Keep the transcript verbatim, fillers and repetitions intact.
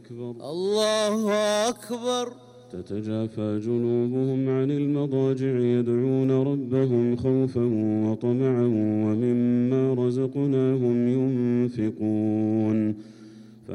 أكبر الله أكبر. تتجافى جنوبهم عن المضاجع يدعون ربهم خوفا وطمعا ومما